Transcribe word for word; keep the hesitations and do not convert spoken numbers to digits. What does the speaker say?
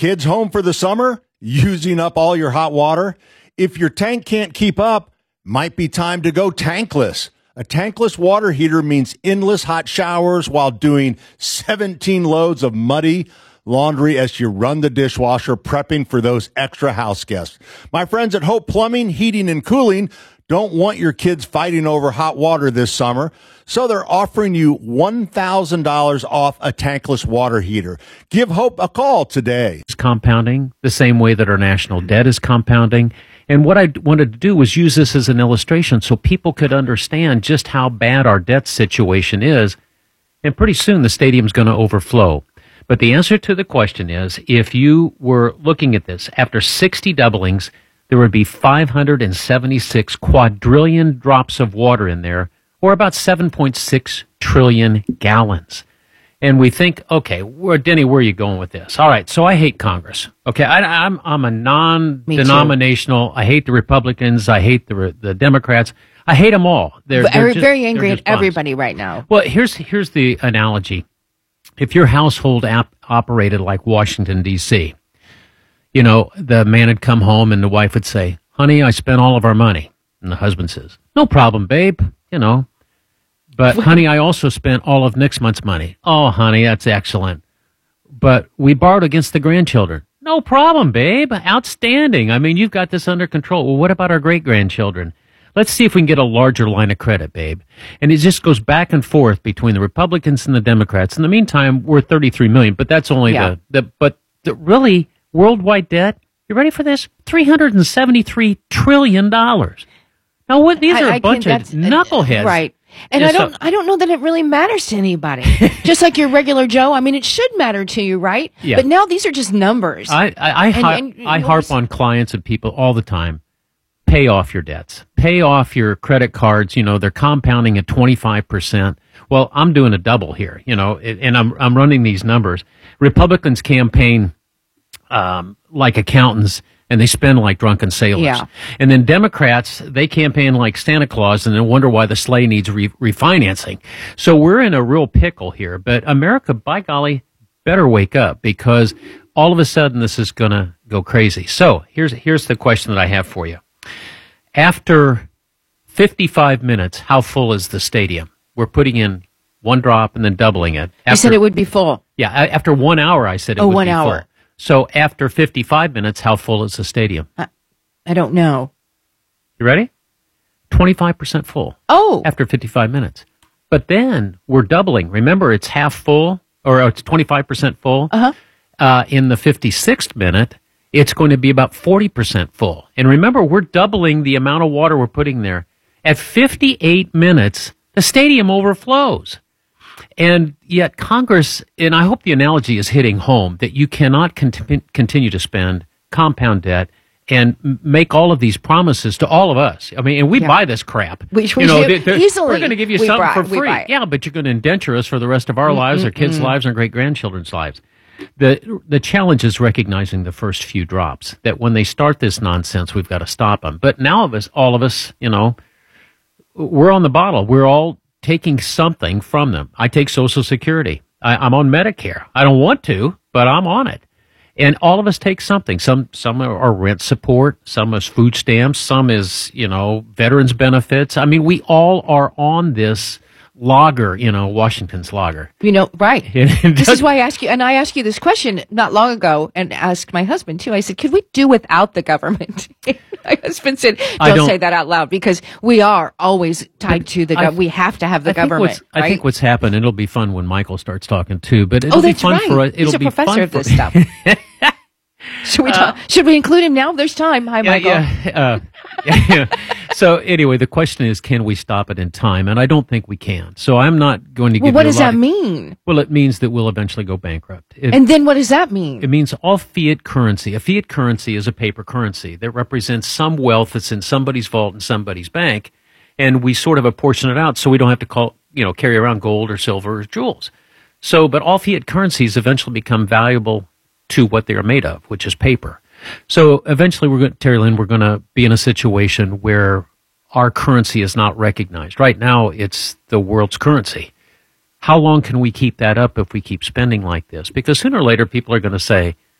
kids home for the summer? Using up all your hot water? If your tank can't keep up, might be time to go tankless. A tankless water heater means endless hot showers while doing seventeen loads of muddy laundry as you run the dishwasher, prepping for those extra house guests. My friends at Hope Plumbing, Heating, and Cooling don't want your kids fighting over hot water this summer, so they're offering you one thousand dollars off a tankless water heater. Give Hope a call today. It's compounding the same way that our national debt is compounding. And what I wanted to do was use this as an illustration so people could understand just how bad our debt situation is. And pretty soon the stadium's going to overflow. But the answer to the question is, if you were looking at this, after sixty doublings, there would be five hundred seventy-six quadrillion drops of water in there, or about seven point six trillion gallons. And we think, okay, where, Denny, where are you going with this? All right, so I hate Congress. Okay, I, I'm I'm a non-denominational. I hate the Republicans. I hate the the Democrats. I hate them all. They're, they're very, just, very angry at just bums. everybody right now. Well, here's here's the analogy. If your household app operated like Washington, D C, you know, the man would come home and the wife would say, honey, I spent all of our money. And the husband says, no problem, babe, you know. But, honey, I also spent all of next month's money. Oh, honey, that's excellent. But we borrowed against the grandchildren. No problem, babe. Outstanding. I mean, you've got this under control. Well, what about our great-grandchildren? Let's see if we can get a larger line of credit, babe. And it just goes back and forth between the Republicans and the Democrats. In the meantime, we're thirty-three million, but that's only yeah. the, the, but the really worldwide debt, you ready for this? three hundred seventy-three trillion dollars. Now, what, these are I, a I bunch of knuckleheads. Uh, right. And yeah, I don't, so, I don't know that it really matters to anybody. Just like your regular Joe. I mean, it should matter to you, right? Yeah. But now these are just numbers. I, I, I, and, har- and, I harp on clients and people all the time. Pay off your debts. Pay off your credit cards. You know, they're compounding at twenty-five percent. Well, I'm doing a double here, you know, and I'm, I'm running these numbers. Republicans campaign, um, like accountants, and they spend like drunken sailors. Yeah. And then Democrats, they campaign like Santa Claus and then wonder why the sleigh needs re- refinancing. So we're in a real pickle here. But America, by golly, better wake up, because all of a sudden this is going to go crazy. So here's here's the question that I have for you. After fifty-five minutes, how full is the stadium? We're putting in one drop and then doubling it. After, you said it would be full. Yeah, after one hour, I said it oh, would one be hour. full. So after fifty-five minutes, how full is the stadium? I, I don't know. You ready? twenty-five percent full. Oh. After fifty-five minutes. But then we're doubling. Remember, it's half full, or it's twenty-five percent full. Uh-huh. Uh, in the fifty-sixth minute, it's going to be about forty percent full. And remember, we're doubling the amount of water we're putting there. At fifty-eight minutes, the stadium overflows. And yet Congress, and I hope the analogy is hitting home, that you cannot cont- continue to spend, compound debt, and make all of these promises to all of us. I mean, and we yeah. buy this crap. Which we you know, do they, easily. We're going to give you we something buy, for free. Yeah, but you're going to indenture us for the rest of our mm-hmm. lives, our kids' mm-hmm. lives, and great-grandchildren's lives. The the challenge is recognizing the first few drops, that when they start this nonsense, we've got to stop them. But now of us, all of us, you know, we're on the bottle. We're all taking something from them. I take Social Security. I, I'm on Medicare. I don't want to, but I'm on it. And all of us take something. Some some are rent support, some is food stamps, some is, you know, veterans benefits. I mean, we all are on this lager, you know, Washington's lager. You know, right. It, this is why I ask you, and I asked you this question not long ago, and asked my husband too. I said, could we do without the government? My husband said, don't, don't say that out loud, because we are always tied to the government. We have to have the I government. Think right? I think what's happened, it'll be fun when Michael starts talking too, but it'll oh, be that's fun right. for us. It'll He's a be professor fun of for, this stuff. Should we talk, uh, should we include him now? There's time. Hi, Michael. Yeah, yeah, uh, yeah. So anyway, the question is, can we stop it in time? And I don't think we can. So I'm not going to give well, you what a does lot that of, mean? Well, it means that we'll eventually go bankrupt. It, and then what does that mean? It means all fiat currency. A fiat currency is a paper currency that represents some wealth that's in somebody's vault in somebody's bank, and we sort of apportion it out so we don't have to call, you know, carry around gold or silver or jewels. So, but all fiat currencies eventually become valuable to what they are made of, which is paper. So eventually, we're going, Terry Lynn, we're going to be in a situation where our currency is not recognized. Right now, it's the world's currency. How long can we keep that up if we keep spending like this? Because sooner or later, people are going to say,